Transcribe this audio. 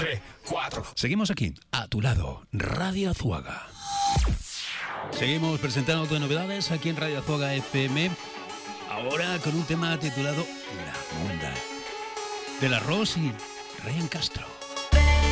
3, 4. Seguimos aquí, a tu lado, Radio Azuaga. Seguimos presentando novedades aquí en Radio Azuaga FM. Ahora con un tema titulado La Munda, del Arroz y Ryan Castro.